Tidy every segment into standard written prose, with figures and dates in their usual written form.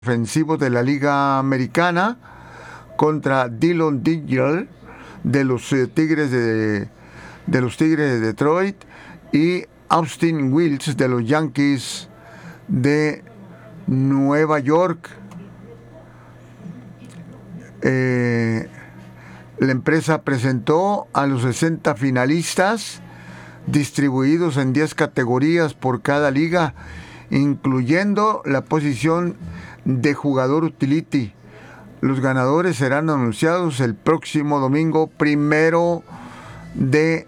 ofensivo de la Liga Americana contra Dillon Digital de los Tigres de Detroit y Austin Wills de los Yankees de Nueva York. La empresa presentó a los 60 finalistas distribuidos en 10 categorías por cada liga, incluyendo la posición de jugador utility. Los ganadores serán anunciados el próximo domingo 1 de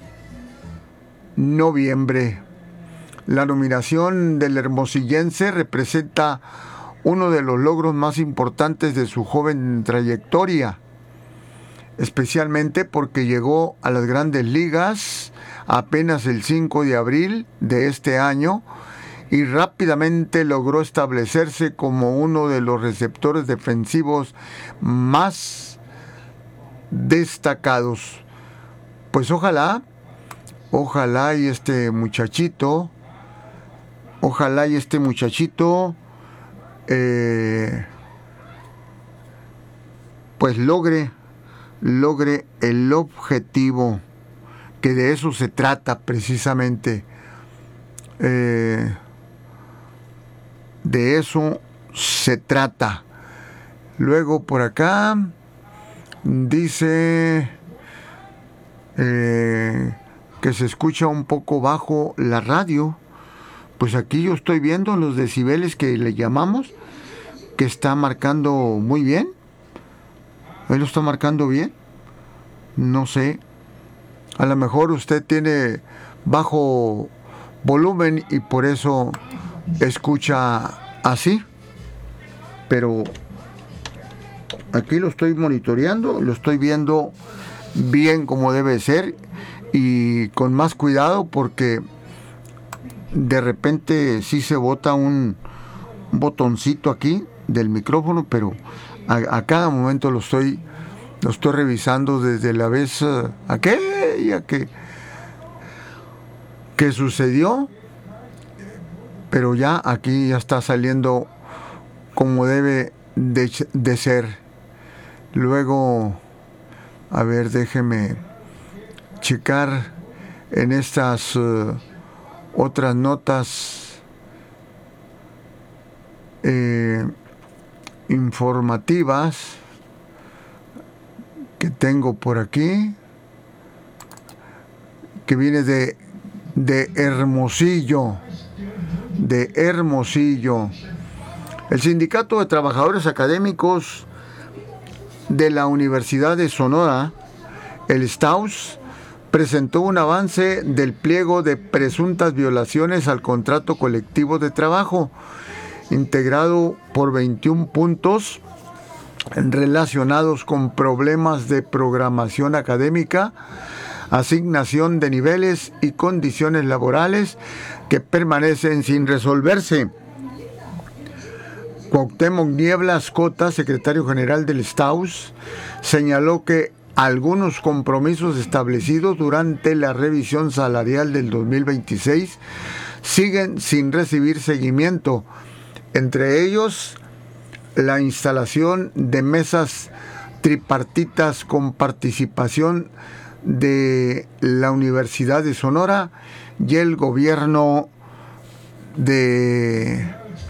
noviembre. La nominación del hermosillense representa uno de los logros más importantes de su joven trayectoria, especialmente porque llegó a las grandes ligas apenas el 5 de abril de este año y rápidamente logró establecerse como uno de los receptores defensivos más destacados. Pues ojalá y este muchachito pues logre el objetivo, que de eso se trata precisamente. De eso se trata. Luego por acá dice que se escucha un poco bajo la radio. Pues aquí yo estoy viendo los decibeles que le llamamos, que está marcando muy bien. Él lo está marcando bien. No sé. A lo mejor usted tiene bajo volumen y por eso escucha así, pero aquí lo estoy monitoreando, lo estoy viendo bien como debe ser y con más cuidado, porque de repente sí se bota un botoncito aquí del micrófono, pero a cada momento lo estoy revisando desde la vez aquella que sucedió. Pero ya aquí ya está saliendo como debe de ser. Luego, a ver, déjeme checar en estas otras notas informativas que tengo por aquí, que viene de Hermosillo. El Sindicato de Trabajadores Académicos de la Universidad de Sonora, el STAUS, presentó un avance del pliego de presuntas violaciones al contrato colectivo de trabajo, integrado por 21 puntos relacionados con problemas de programación académica, asignación de niveles y condiciones laborales que permanecen sin resolverse. Cuauhtémoc Nieblas Cota, secretario general del STAUS, señaló que algunos compromisos establecidos durante la revisión salarial del 2026 siguen sin recibir seguimiento, entre ellos la instalación de mesas tripartitas con participación de la Universidad de Sonora y el gobierno de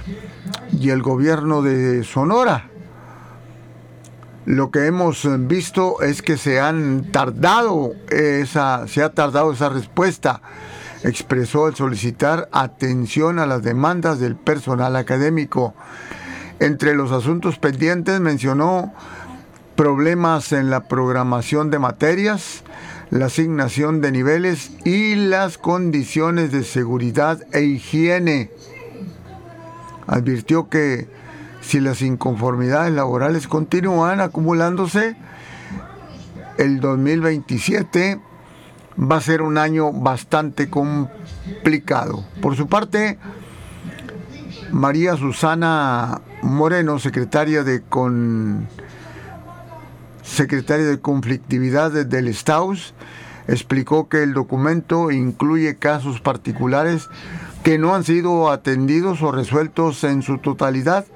Sonora. Lo que hemos visto es que se ha tardado esa respuesta, expresó al solicitar atención a las demandas del personal académico. Entre los asuntos pendientes mencionó problemas en la programación de materias, la asignación de niveles y las condiciones de seguridad e higiene. Advirtió que si las inconformidades laborales continúan acumulándose, el 2027 va a ser un año bastante complicado. Por su parte, María Susana Moreno, secretaria de conflictividad del STAUS, explicó que el documento incluye casos particulares que no han sido atendidos o resueltos en su totalidad,